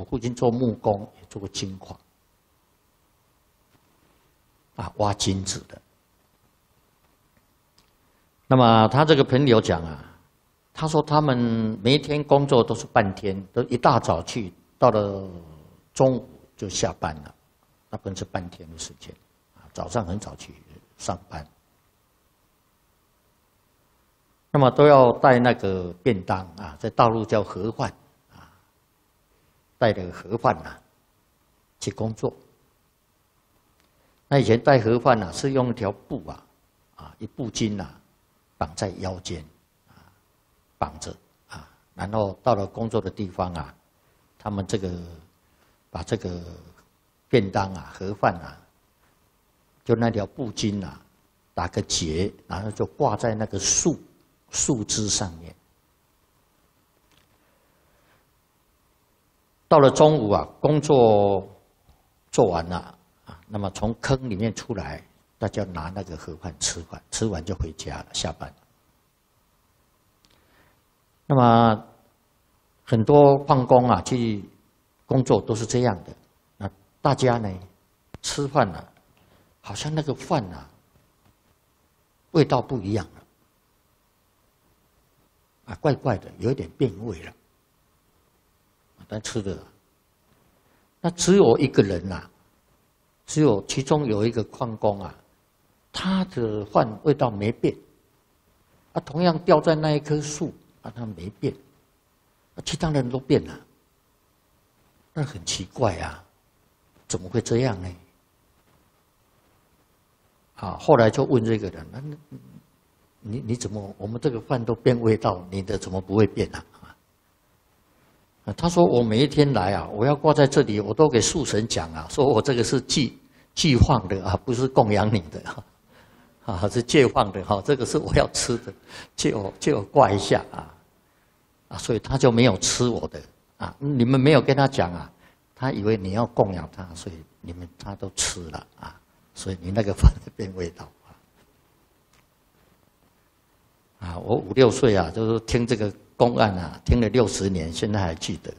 父亲做木工，也做过金矿，挖金子的。那么他这个朋友讲他说他们每一天工作都是半天，都一大早去，到了中午就下班了，那更是半天的时间。早上很早去上班，那么都要带那个便当在大陆叫盒饭带着盒饭去工作。那以前带盒饭是用一条布一布巾绑在腰间绑着然后到了工作的地方他们把这个便当盒饭就那条布巾打个结，然后就挂在那个树枝上面。到了中午工作做完了那么从坑里面出来，大家拿那个盒饭吃饭，吃完就回家了，下班了。那么很多矿工去工作都是这样的。那大家呢吃饭好像那个饭味道不一样了，怪怪的，有一点变味了。但吃的那只有一个人只有其中有一个矿工他的饭味道没变，同样吊在那一棵树他没变，其他人都变了，那很奇怪怎么会这样呢？后来就问这个人，你怎么我们这个饭都变味道，你的怎么不会变他说我每一天来我要挂在这里，我都给树神讲说我这个是祭放的不是供养你的是借放的这个是我要吃的，借我挂一下所以他就没有吃我的你们没有跟他讲他以为你要供养他，所以他都吃了所以你那个饭变味道我5、6岁就是听这个公案听了60年，现在还记得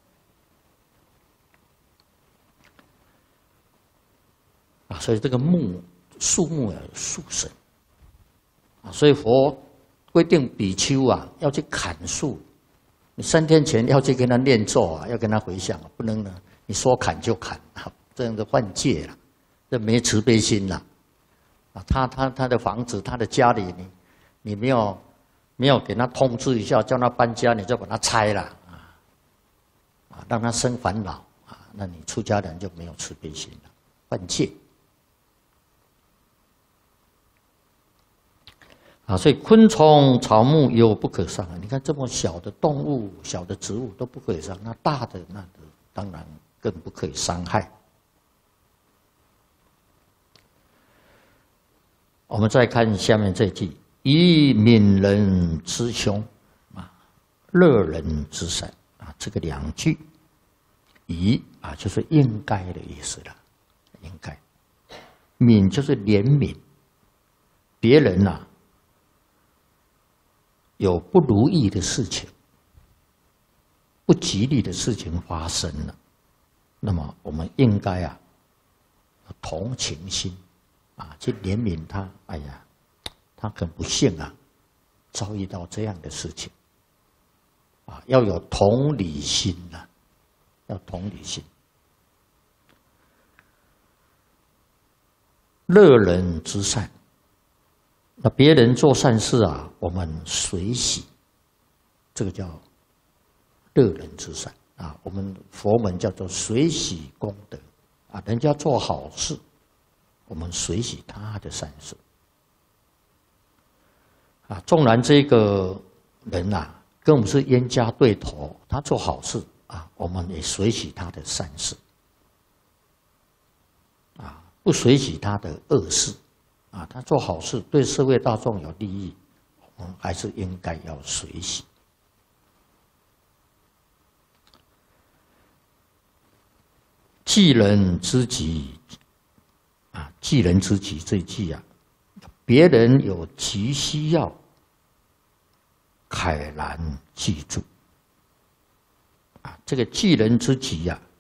所以这个树木有树神所以佛规定比丘要去砍树，你3天前要去跟他念咒要跟他回向，不能呢你说砍就砍这样的犯戒了，这没慈悲心了他的房子，他的家里你没有给他通知一下，叫他搬家，你就把他拆了让他生烦恼那你出家人就没有慈悲心了，犯戒所以昆虫草木有不可伤你看这么小的动物、小的植物都不可以伤，那大的当然更不可以伤害。我们再看下面这句：以悯人之凶乐人之善这个2句，以就是应该的意思了，应该。悯就是怜悯别人有不如意的事情、不吉利的事情发生了，那么我们应该同情心去怜悯他。哎呀，他很不幸遭遇到这样的事情要有同理心要同理心。乐人之善，那别人做善事我们随喜，这个叫乐人之善我们佛门叫做随喜功德人家做好事，我们随喜他的善事纵然这个人跟我们是冤家对头，他做好事我们也随喜他的善事不随喜他的恶事他做好事对社会大众有利益，我们还是应该要随喜。济人之急济人之急这一句别人有急需要，慨然记住啊，这个巨人之举啊，